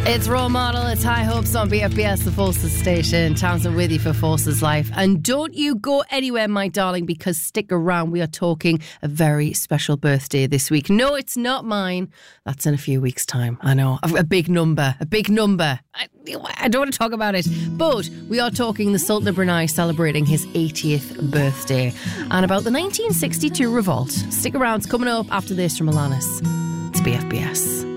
It's Role Model, it's High Hopes on BFBS, the Forces station. Townsend with you for Forces Life. And don't you go anywhere, my darling, because stick around. We are talking a very special birthday this week. No, it's not mine. That's in a few weeks' time. I know. A big number. I don't want to talk about it. But we are talking the Sultan of Brunei celebrating his 80th birthday and about the 1962 revolt. Stick around. It's coming up after this from Alanis. It's BFBS.